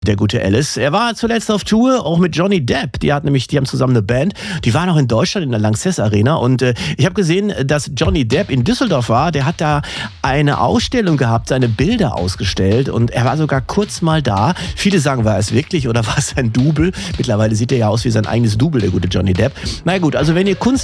Der gute Alice. Er war zuletzt auf Tour, auch mit Johnny Depp. Die haben zusammen eine Band. Die waren auch in Deutschland in der Lanxess Arena. Und ich habe gesehen, dass Johnny Depp in Düsseldorf war. Der hat da eine Ausstellung gehabt, seine Bilder ausgestellt. Und er war sogar kurz mal da. Viele sagen, war es wirklich oder war es ein Double? Mittlerweile sieht er ja aus wie sein eigenes Double, der gute Johnny Depp. Na gut, also wenn ihr Kunst